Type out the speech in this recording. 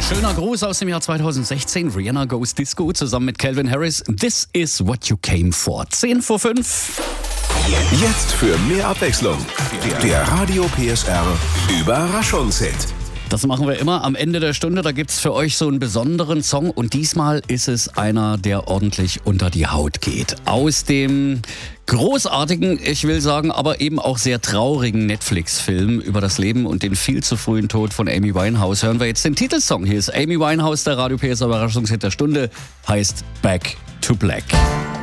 Schöner Gruß aus dem Jahr 2016. Rihanna Goes Disco zusammen mit Calvin Harris. This is what you came for. 10 vor 5. Jetzt für mehr Abwechslung. Der Radio PSR Überraschungshit. Das machen wir immer am Ende der Stunde. Da gibt's für euch so einen besonderen Song. Und diesmal ist es einer, der ordentlich unter die Haut geht. Aus dem großartigen, ich will sagen, aber eben auch sehr traurigen Netflix-Film über das Leben und den viel zu frühen Tod von Amy Winehouse hören wir jetzt den Titelsong. Hier ist Amy Winehouse, der Radio PSR Überraschungshit der Stunde, heißt Back to Black.